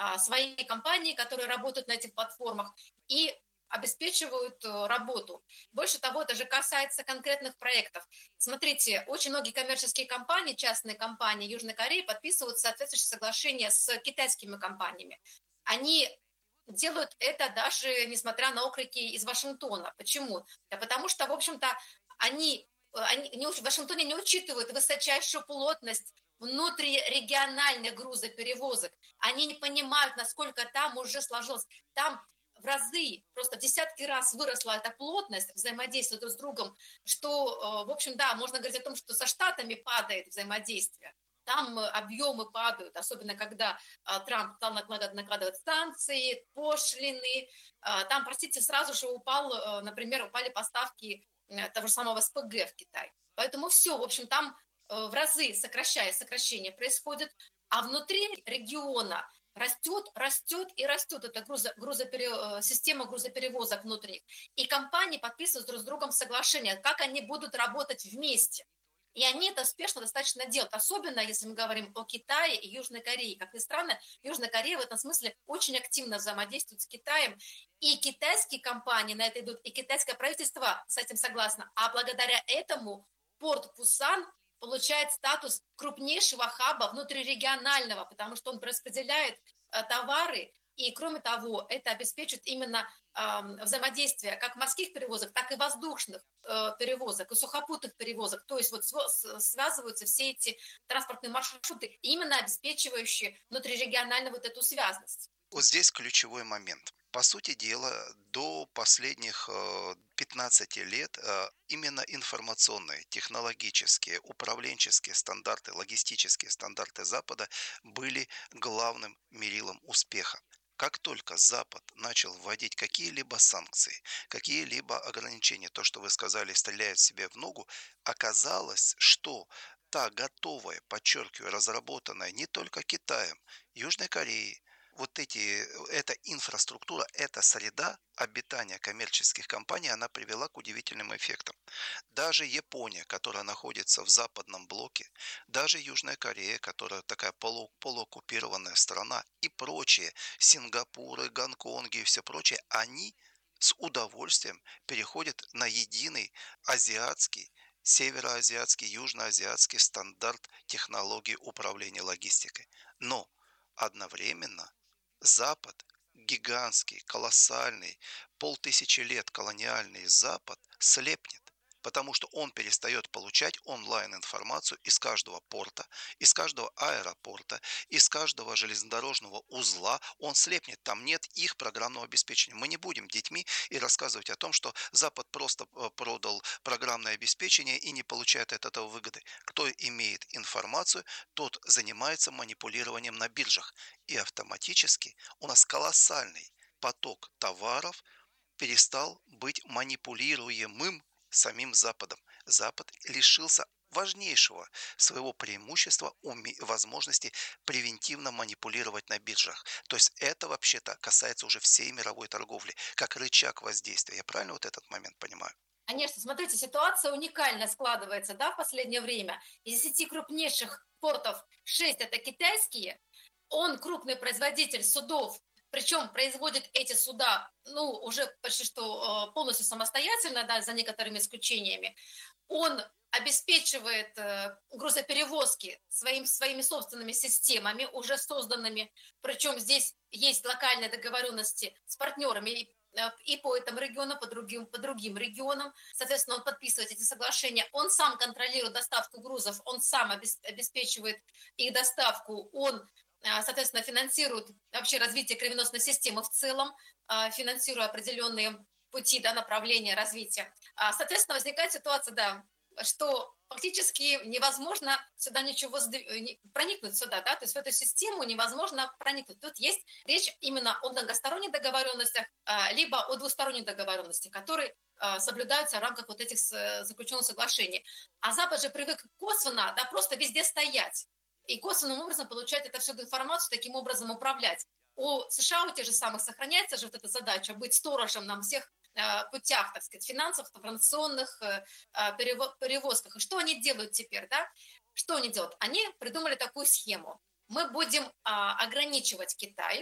свои компании, которые работают на этих платформах, и обеспечивают работу. Больше того, это же касается конкретных проектов. Смотрите, очень многие коммерческие компании, частные компании Южной Кореи подписывают соответствующие соглашения с китайскими компаниями. Они делают это даже несмотря на окрики из Вашингтона. Почему? Да потому что, в общем-то, в Вашингтоне не учитывают высочайшую плотность внутрирегиональных грузоперевозок. Они не понимают, насколько там уже сложилось. Там в разы, просто в десятки раз выросла эта плотность взаимодействия друг с другом, что, в общем, да, можно говорить о том, что со Штатами падает взаимодействие. Там объемы падают, особенно когда Трамп стал накладывать санкции, пошлины. Там, простите, сразу же например, упали поставки того же самого СПГ в Китай. Поэтому все, в общем, там в разы сокращение происходит, а внутри региона растет и растет эта система грузоперевозок внутренних. И компании подписывают друг с другом соглашения, как они будут работать вместе. И они это успешно достаточно делают, особенно если мы говорим о Китае и Южной Корее. Как ни странно, Южная Корея в этом смысле очень активно взаимодействует с Китаем. И китайские компании на это идут, и китайское правительство с этим согласно. А благодаря этому порт Пусан получает статус крупнейшего хаба внутрирегионального, потому что он распределяет товары, и кроме того, это обеспечит именно взаимодействие как морских перевозок, так и воздушных перевозок, и сухопутных перевозок. То есть вот связываются все эти транспортные маршруты, именно обеспечивающие внутрирегиональную вот эту связность. Вот здесь ключевой момент. По сути дела, до последних 15 лет именно информационные, технологические, управленческие стандарты, логистические стандарты Запада были главным мерилом успеха. Как только Запад начал вводить какие-либо санкции, какие-либо ограничения, то, что вы сказали, стреляет себе в ногу, оказалось, что та готовая, подчеркиваю, разработанная не только Китаем, Южной Кореей, эта инфраструктура, эта среда обитания коммерческих компаний, она привела к удивительным эффектам. Даже Япония, которая находится в западном блоке, даже Южная Корея, которая такая полуоккупированная страна, и прочие, Сингапуры, Гонконги и все прочее, они с удовольствием переходят на единый азиатский, североазиатский, южноазиатский стандарт технологий управления логистикой. Но одновременно Запад, гигантский, колоссальный, полтысячи лет колониальный Запад слепнет, потому что он перестает получать онлайн-информацию из каждого порта, из каждого аэропорта, из каждого железнодорожного узла. Он слепнет, там нет их программного обеспечения. Мы не будем детьми и рассказывать о том, что Запад просто продал программное обеспечение и не получает от этого выгоды. Кто имеет информацию, тот занимается манипулированием на биржах. И автоматически у нас колоссальный поток товаров перестал быть манипулируемым самим Западом. Запад лишился важнейшего своего преимущества возможности превентивно манипулировать на биржах. То есть это вообще-то касается уже всей мировой торговли, как рычаг воздействия. Я правильно вот этот момент понимаю? Конечно, смотрите, ситуация уникально складывается, да, в последнее время. Из 10 крупнейших портов 6 это китайские, он крупный производитель судов, причем производит эти суда, ну, уже почти что полностью самостоятельно, да, за некоторыми исключениями. Он обеспечивает грузоперевозки своими собственными системами, уже созданными, причем здесь есть локальные договоренности с партнерами и по этому региону, по другим регионам. Соответственно, он подписывает эти соглашения, он сам контролирует доставку грузов, он сам обеспечивает их доставку, он соответственно, финансирует вообще развитие кровеносной системы в целом, финансируя определенные пути, да, направления развития. Соответственно, возникает ситуация, да, что фактически невозможно сюда проникнуть сюда, да, то есть в эту систему невозможно проникнуть. Тут есть речь именно о многосторонних договоренностях, либо о двусторонних договоренностях, которые соблюдаются в рамках вот этих заключенных соглашений. А Запад же привык косвенно, да, просто везде стоять и косвенным образом получать эту всю информацию, таким образом управлять. У США у тех же самых сохраняется же вот эта задача быть сторожем на всех путях, так сказать, финансовых, информационных перевозках. И что они делают теперь, да? Что они делают? Они придумали такую схему. Мы будем ограничивать Китай,